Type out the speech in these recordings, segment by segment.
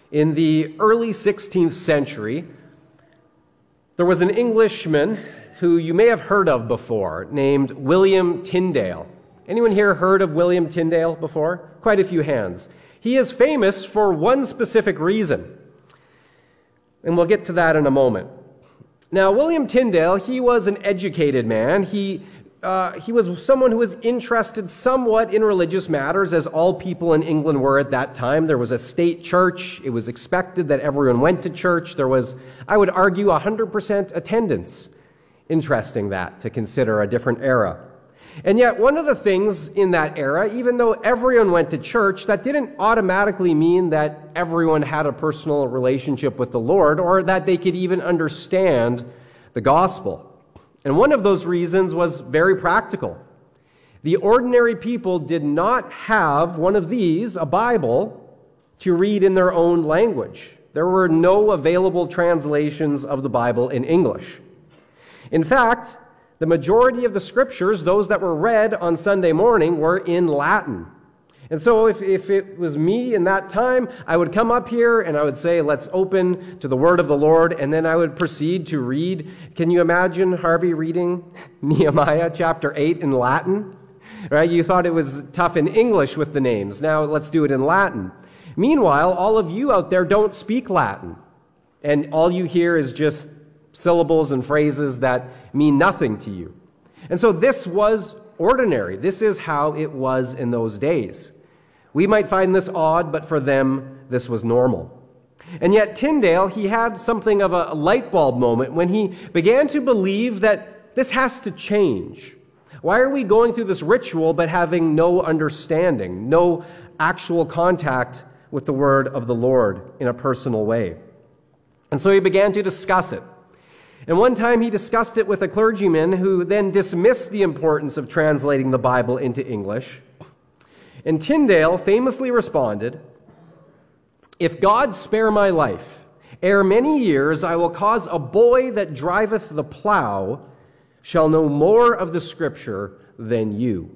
In the early 16th century, there was an Englishman who you may have heard of before, named William Tyndale. Anyone here heard of William Tyndale before? Quite a few hands. He is famous for one specific reason, and we'll get to that in a moment. Now, William Tyndale, he was an educated man. He was someone who was interested somewhat in religious matters, as all people in England were at that time. There was a state church. It was expected that everyone went to church. There was, I would argue, 100% attendance. Interesting that, to consider a different era. And yet, one of the things in that era, even though everyone went to church, that didn't automatically mean that everyone had a personal relationship with the Lord, or that they could even understand the gospel. And one of those reasons was very practical. The ordinary people did not have one of these, a Bible, to read in their own language. There were no available translations of the Bible in English. In fact, the majority of the scriptures, those that were read on Sunday morning, were in Latin. And so if it was me in that time, I would come up here and I would say, let's open to the word of the Lord, and then I would proceed to read. Can you imagine Harvey reading Nehemiah chapter 8 in Latin? Right? You thought it was tough in English with the names. Now let's do it in Latin. Meanwhile, all of you out there don't speak Latin, and all you hear is just syllables and phrases that mean nothing to you. And so this was ordinary. This is how it was in those days. We might find this odd, but for them, this was normal. And yet Tyndale, he had something of a light bulb moment when he began to believe that this has to change. Why are we going through this ritual but having no understanding, no actual contact with the word of the Lord in a personal way? And so he began to discuss it. And one time he discussed it with a clergyman who then dismissed the importance of translating the Bible into English. And Tyndale famously responded, "If God spare my life, ere many years I will cause a boy that driveth the plough shall know more of the Scripture than you."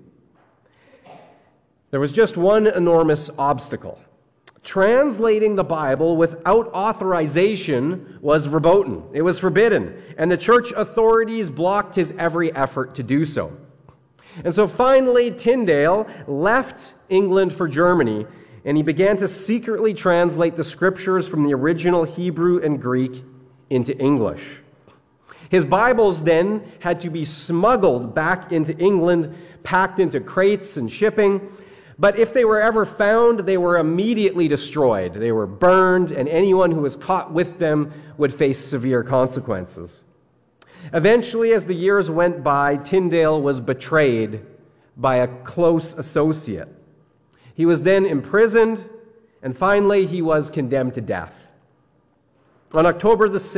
There was just one enormous obstacle. Translating the Bible without authorization was verboten. It was forbidden, and the church authorities blocked his every effort to do so. And so finally, Tyndale left England for Germany, and he began to secretly translate the scriptures from the original Hebrew and Greek into English. His Bibles then had to be smuggled back into England, packed into crates and shipping. But if they were ever found, they were immediately destroyed. They were burned, and anyone who was caught with them would face severe consequences. Eventually, as the years went by, Tyndale was betrayed by a close associate. He was then imprisoned, and finally he was condemned to death. On October the